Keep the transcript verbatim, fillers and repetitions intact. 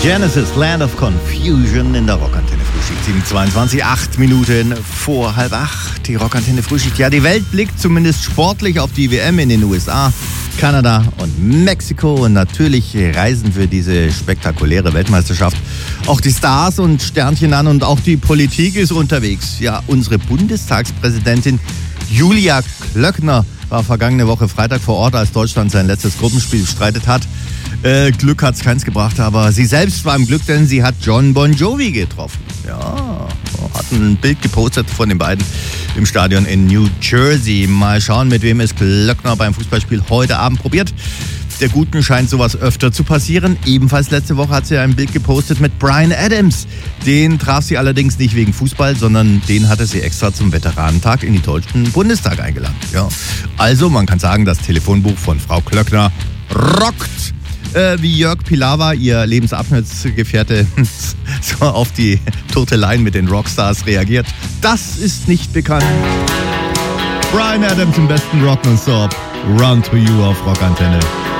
Genesis, Land of Confusion in der Rockantenne Frühschicht. sieben Uhr zweiundzwanzig, acht Minuten vor halb acht. Die Rockantenne Frühschicht. Ja, die Welt blickt zumindest sportlich auf die W M in den U S A, Kanada und Mexiko. Und natürlich reisen für diese spektakuläre Weltmeisterschaft auch die Stars und Sternchen an. Und auch die Politik ist unterwegs. Ja, unsere Bundestagspräsidentin Julia Klöckner war vergangene Woche Freitag vor Ort, als Deutschland sein letztes Gruppenspiel bestreitet hat. Äh, Glück hat's keins gebracht, aber sie selbst war im Glück, denn sie hat John Bon Jovi getroffen. Ja, hat ein Bild gepostet von den beiden im Stadion in New Jersey. Mal schauen, mit wem es Klöckner beim Fußballspiel heute Abend probiert. Der Guten scheint sowas öfter zu passieren. Ebenfalls letzte Woche hat sie ein Bild gepostet mit Bryan Adams. Den traf sie allerdings nicht wegen Fußball, sondern den hatte sie extra zum Veteranentag in den Deutschen Bundestag eingeladen. Ja. Also, man kann sagen, das Telefonbuch von Frau Klöckner rockt. Äh, wie Jörg Pilawa, ihr Lebensabschnittsgefährte, so auf die Turteleien mit den Rockstars reagiert, das ist nicht bekannt. Bryan Adams im besten Rock non-stop. Run to You auf Rockantenne.